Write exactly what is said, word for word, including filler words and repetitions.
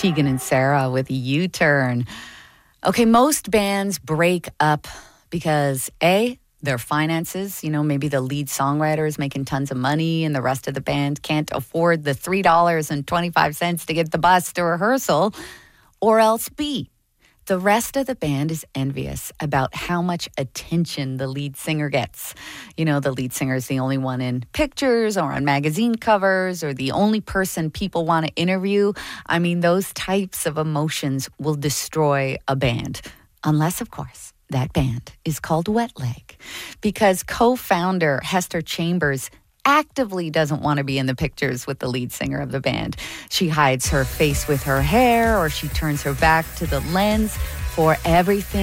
Tegan and Sarah with U-Turn. Okay, most bands break up because A, their finances, you know, maybe the lead songwriter is making tons of money and the rest of the band can't afford the three dollars and twenty-five cents to get the bus to rehearsal. Or else B, the rest of the band is envious about how much attention the lead singer gets. You know, the lead singer is the only one in pictures or on magazine covers or the only person people want to interview. I mean, those types of emotions will destroy a band. Unless, of course, that band is called Wet Leg. Because co-founder Hester Chambers actively doesn't want to be in the pictures with the lead singer of the band. She hides her face with her hair or she turns her back to the lens for everything